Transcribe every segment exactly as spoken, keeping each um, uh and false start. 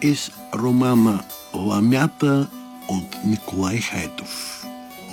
из романа Ламята от Николай Хайтов.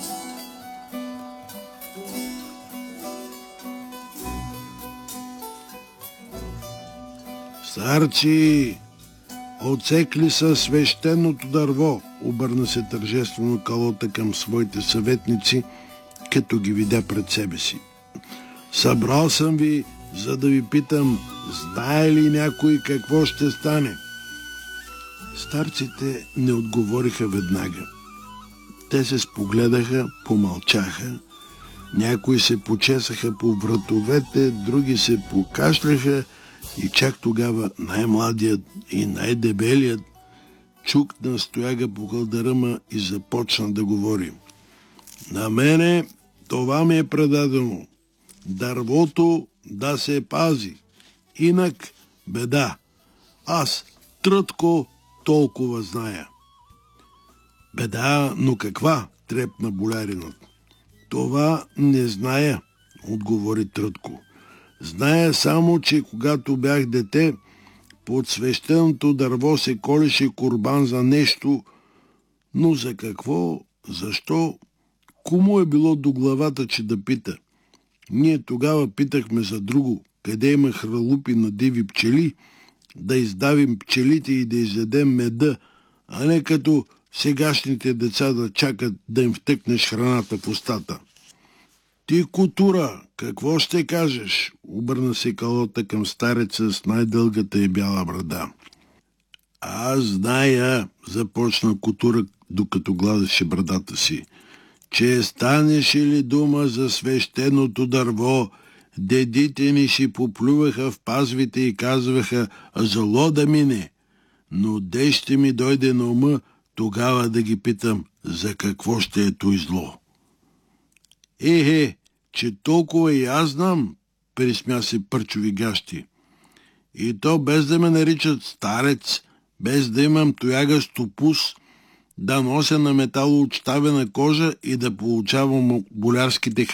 Старци, отсекли са свещеното дърво, обърна се тържествено Калота към своите съветници, като ги видя пред себе си. Събрал съм ви, за да ви питам, знае ли някой какво ще стане? Старците не отговориха веднага. Те се спогледаха, помълчаха, някои се почесаха по вратовете, други се покашляха и чак тогава най-младият и най-дебелият чукна стояга по кълдъръма и започна да говори. На мене това ми е предадено. Дървото да се пази. Инак беда. Аз, Трътко, толкова зная. Беда, но каква? Трепна боляринът. Това не зная, отговори Трътко. Зная само, че когато бях дете, под свещеното дърво се колеше курбан за нещо, но за какво, защо, кому е било до главата, че да пита? Ние тогава питахме за друго, къде има хралупи на диви пчели, да издавим пчелите и да изядем меда, а не като сегашните деца да чакат да им втъкнеш храната в устата. Ти, Котура, какво ще кажеш? Обърна се Калота към стареца с най-дългата и бяла брада. Аз зная, започна Котура, докато гладеше брадата си, че станеше ли дума за свещеното дърво, дедите ми си поплюваха в пазвите и казваха зло да мине, но де ще ми дойде на ума тогава да ги питам за какво ще е той зло. Ехе, че толкова и аз знам, присмя се Пърчови гащи. И то без да ме наричат старец, без да имам тоягащ опус, да нося на металоотставена кожа и да получавам болярските